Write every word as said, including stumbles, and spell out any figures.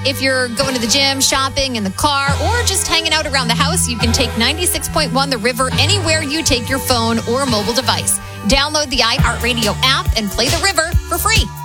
If you're going to the gym, shopping, in the car, or just hanging out around the house, you can take ninety-six point one The River anywhere you take your phone or mobile device. Download the iHeartRadio app and play The River for free.